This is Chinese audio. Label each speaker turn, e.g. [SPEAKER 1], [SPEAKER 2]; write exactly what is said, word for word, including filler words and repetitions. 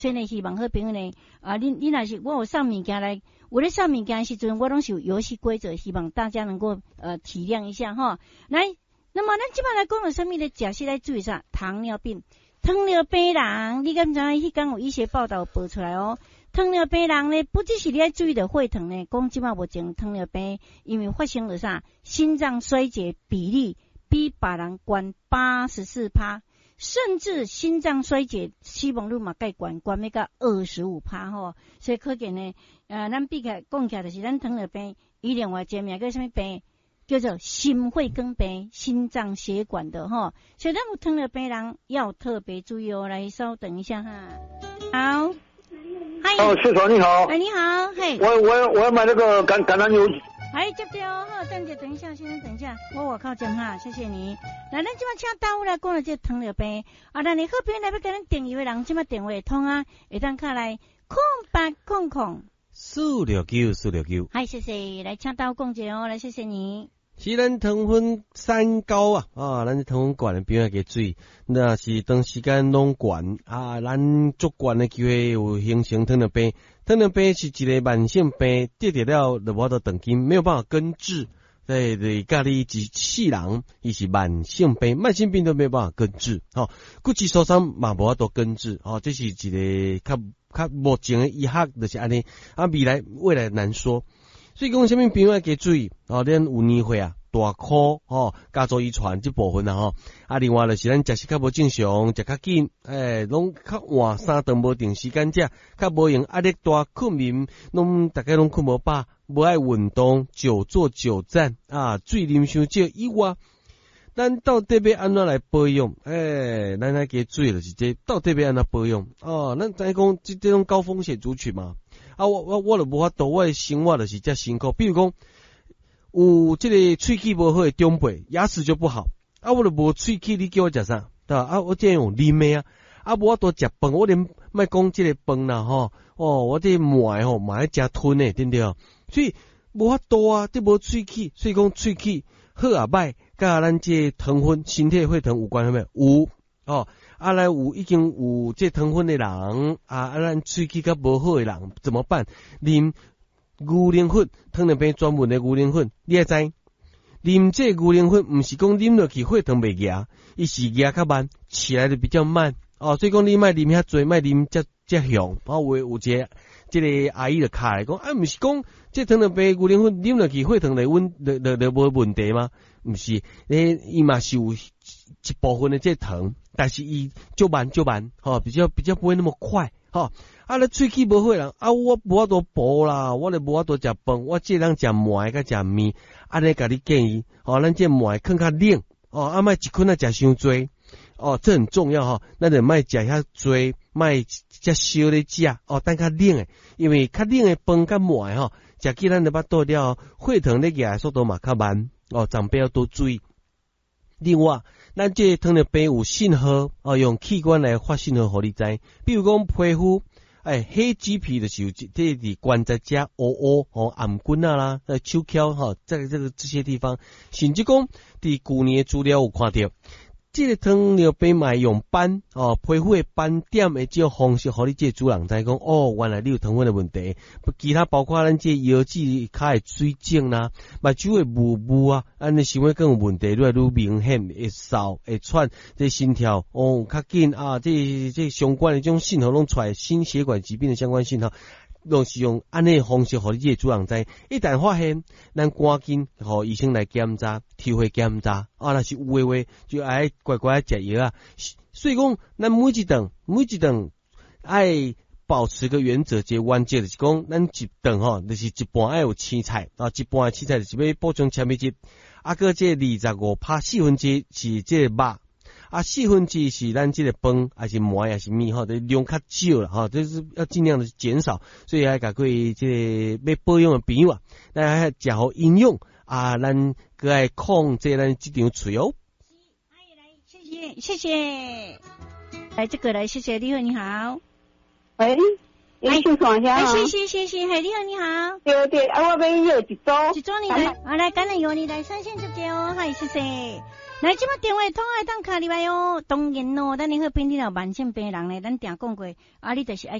[SPEAKER 1] 真诶希望好朋友呢，啊，你你若是我有送物件来，我咧送物件的时阵，我拢是有游戏规则，希望大家能够呃体谅一下哈。来，那么咱即摆来讲有啥物咧？假设来注意啥？糖尿病，糖尿病人，你敢知影？迄天有医学报道报出来哦。糖尿病人呢，不只是你要注意的血糖呢，讲即摆目前糖尿病因为发生了啥？心脏衰竭比例比别人高八十四趴。甚至心脏衰竭死亡率嘛介悬，悬要到二十五趴吼，所以可见呢，呃，咱比起来讲起来就是咱糖尿病，伊另外一个名叫什么病？叫做心血管病、心脏血管的吼，所以咱有糖尿病人要特别注意哦。来，稍等一下哈。好，嗨，
[SPEAKER 2] 哦，市长你好，
[SPEAKER 1] 哎，你好，嘿，
[SPEAKER 2] 我我我要买那个橄橄榄油。
[SPEAKER 1] 哎，接着哦，好，等一下，等一下，先生，等一下，我外口讲哈，谢谢你。来，咱即摆请大夫来讲了这糖尿病，啊，咱你好朋友来要跟咱订阅的人，即摆电话通啊，会当卡来空八空空
[SPEAKER 3] 四六九四六九。
[SPEAKER 1] 嗨，谢谢，来请大夫讲者哦，来，谢谢你。
[SPEAKER 3] 是咱糖分三高啊，啊，咱糖分高的朋友加注意，那是长时间拢高啊，咱足高的机会有形成糖尿病。糖尿病是一个慢性病，得得了就无法度断根，没有办法根治。对对，家里一世人，伊是慢性病，慢性病都没有办法根治，吼、哦，骨质疏松嘛无法度根治，吼、哦，这是一个较较目前的医学就是安尼，啊，未来未来难说。所以讲，什么朋友要加注意，哦，咱有年岁啊，大箍，哦，家族遗传这部分啊，吼，啊，另外就是咱食食较无正常，食较紧，诶，拢较晚，三顿无定时间食，较无用压力大，困眠，拢大概拢困无饱，无爱运动，久坐久站，啊，水啉伤少以外，咱到底要安怎来保养？诶，咱来加注意就是这，到底要安怎保养？哦，咱知讲这这种高风险族群嘛。啊，我我我就无法度，我的生活就是遮辛苦。比如讲，有这个喙齿无好的长辈，牙齿就不好。啊，我就无喙齿，你叫我食啥？对吧？啊，我这样用啉的啊。啊，无法度食饭，我连莫讲这个饭啦吼。哦，我这糜吼，嘛要食吞的，对不对？所以无法度啊，这无喙齿，所以讲喙齿好啊歹，甲咱这糖分、身体血糖有关系没？有哦。啊，来有已经有这糖分的人，啊，啊，咱喙齿较无好的人怎么办？啉牛奶粉，糖尿病专门的牛奶粉，你也知？啉这牛奶粉，毋是讲啉落去血糖袂压，伊是压较慢，起来的比较慢。哦，所以讲你莫啉遐多，莫啉遮遮凶。啊，有有一个这个阿姨就卡来讲，啊，毋是讲这糖尿病牛奶粉啉落去血糖来稳，就就就无问题吗？毋是，诶，伊嘛是有一部分的这糖。但是伊就慢就慢，吼、哦，比较比较不会那么快，吼、哦。啊，你喙齿无好人，啊，我无法度补啦，我咧无法度食饭，我只能食糜甲食面，安尼甲你建议，哦，咱这糜放较冷，哦，啊，莫一困啊食伤多，哦，这很重要哈、哦，咱就莫食遐多，莫遮烧咧食，哦，等较冷诶，因为较冷诶饭甲糜吼，食起咱就巴肚了，血糖咧压速度嘛较慢，哦，长辈要多注意。另外，咱这糖尿病有信号哦，用器官来发信号互你知，比如讲皮肤，哎，黑脂皮就是有这里关节遮乌乌哦，暗棍啊啦，呃，手脚哈，在这个这些地方，甚至讲伫旧年资料有看到，这个糖尿病嘛用斑哦，皮肤的斑点的这种方式，互你这主人知讲哦，原来你有糖分的问题。其他包括咱这腰子骹的水肿啦，目睭的雾雾啊，安尼想要更有问题，愈来愈明显，会扫会喘，这心跳哦较紧啊，这这相关的这种信号拢出来，心血管疾病的相关信号。拢是用安尼方式，互你这主人知。一旦发现，咱赶紧互医生来检查，抽血检查。啊，若是有诶话，就爱乖乖食药啊。所以讲，咱每一顿每一顿爱保持个原则，即原则就是讲，咱一顿吼，就是一半爱有青菜，啊，一半的青菜就是要补充纤维质。啊，个这二十五趴四分之是这个肉。啊，四分之是咱这个饭，还是糜，还是面吼，量较少啦，吼，这是要尽量的减少。所以还甲各位这个要保养的朋友啊，咱还食好营养啊，咱个爱控制咱这张嘴哦。
[SPEAKER 1] 来，谢谢，谢谢。来，这个来，谢谢，你好，你好。
[SPEAKER 4] 喂，你姓啥呀？
[SPEAKER 1] 哎，谢谢，谢谢，嘿，你好，你好。
[SPEAKER 4] 对对，啊，我要要一组。
[SPEAKER 1] 一组你来，啊，来，橄榄油你来，三线就给哦，嗨，谢谢。 来，即摆电话通爱当卡入来哦。当然咯，咱你好，边你若慢性病人咧，咱定讲过，啊，你就是爱。